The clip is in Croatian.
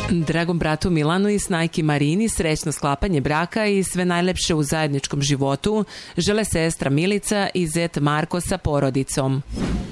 Dragom bratu Milanu i snajki Marini srećno sklapanje braka i sve najlepše u zajedničkom životu žele sestra Milica i zet Marko sa porodicom.